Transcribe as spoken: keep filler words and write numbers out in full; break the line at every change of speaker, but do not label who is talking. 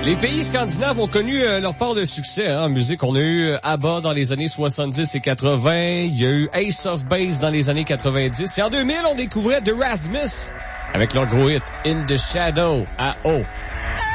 Les pays scandinaves ont connu euh, leur part de succès hein, en musique. On a eu euh, ABBA dans les années soixante-dix et quatre-vingts. Il y a eu Ace of Base dans les années quatre-vingt-dix. Et en deux mille, on découvrait The Rasmus avec leur gros hit In the Shadow à O.